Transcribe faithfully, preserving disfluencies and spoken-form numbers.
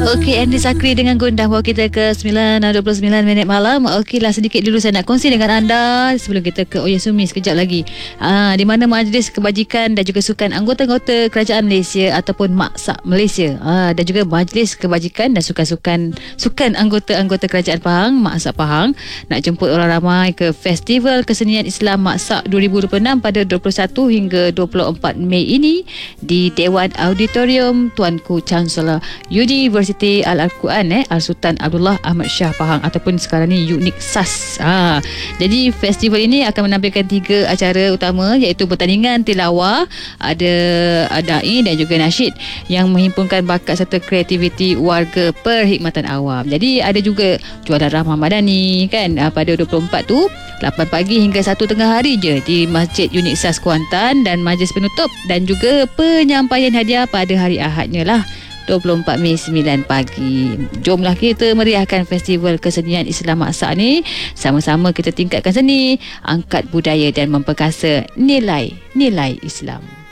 Okey, Andy Sakri dengan Gondang bawa kita ke sembilan dua puluh sembilan minit malam. Okeylah, sedikit dulu saya nak kongsi dengan anda sebelum kita ke Oyasumi sekejap lagi. Ah, di mana Majlis Kebajikan dan juga Sukan Anggota-anggota Kerajaan Malaysia ataupun MAKSAK Malaysia ah, dan juga Majlis Kebajikan dan Sukan-sukan Sukan Anggota-anggota Kerajaan Pahang, MAKSAK Pahang, nak jemput orang ramai ke Festival Kesenian Islam MAKSAK dua ribu dua puluh enam pada dua puluh satu hingga dua puluh empat Mei ini di Dewan Auditorium Tuanku Chancellor Universiti Al-Quran eh, Al-Sultan Abdullah Ahmad Shah Pahang ataupun sekarang ni Unik S A S. Ha, jadi festival ini akan menampilkan tiga acara utama, iaitu pertandingan tilawah, ada da'i dan juga nasyid yang menghimpunkan bakat serta kreativiti warga perkhidmatan awam. Jadi ada juga jualan ramah madani kan, ha, pada dua puluh empat tu lapan pagi hingga satu tengah hari je di Masjid Unik S A S Kuantan, dan majlis penutup dan juga penyampaian hadiah pada hari Ahadnya lah, dua puluh empat Mei sembilan pagi. Jomlah kita meriahkan Festival Kesenian Islam MAKSAK ni. Sama-sama kita tingkatkan seni, angkat budaya dan memperkasa nilai-nilai Islam.